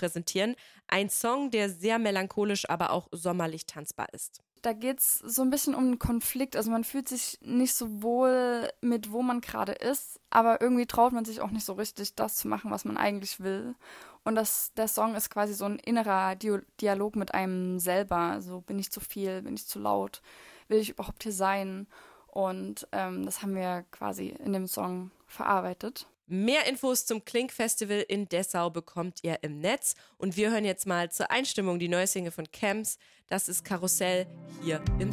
präsentieren. Ein Song, der sehr melancholisch, aber auch sommerlich tanzbar ist. Da geht es so ein bisschen um einen Konflikt. Also man fühlt sich nicht so wohl mit, wo man gerade ist, aber irgendwie traut man sich auch nicht so richtig, das zu machen, was man eigentlich will. Und der Song ist quasi so ein innerer Dialog mit einem selber. Also bin ich zu viel, bin ich zu laut, will ich überhaupt hier sein? Und das haben wir quasi in dem Song verarbeitet. Mehr Infos zum Klink-Festival in Dessau bekommt ihr im Netz. Und wir hören jetzt mal zur Einstimmung die neue Single von Camps. Das ist Karussell hier im